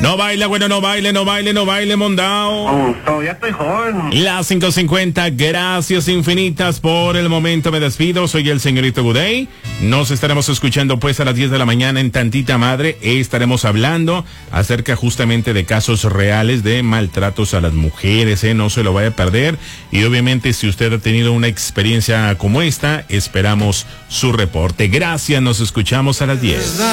No baile, bueno, no baile, mondao. Todavía estoy joven. Las 5:50, gracias infinitas por el momento, me despido, soy el señorito Budey. Nos estaremos escuchando pues a las 10 de la mañana en Tantita Madre. Estaremos hablando acerca justamente de casos reales de maltratos a las mujeres, no se lo vaya a perder. Y obviamente si usted ha tenido una experiencia como esta, esperamos su reporte. Gracias, nos escuchamos a las 10.